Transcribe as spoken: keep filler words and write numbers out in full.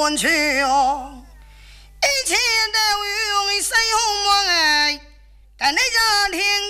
滚去哦，一切都用谁红望哎，但你家庭。